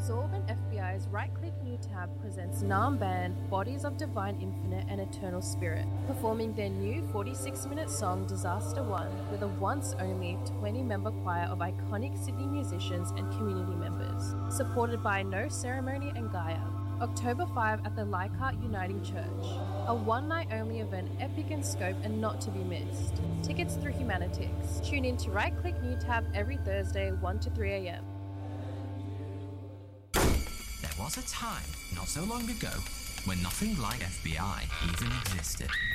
Absorbent FBI's Right-Click New Tab presents Naam band Bodies of Divine Infinite and Eternal Spirit, performing their new 46-minute song Disaster One with a once-only 20-member choir of iconic Sydney musicians and community members, supported by No Ceremony and Gaia. October 5 at the Leichhardt Uniting Church. A one-night-only event, epic in scope and not to be missed. Tickets through Humanitix. Tune in to Right-Click New Tab every Thursday, 1 to 3 a.m. There was a time, not so long ago, when nothing like FBI even existed.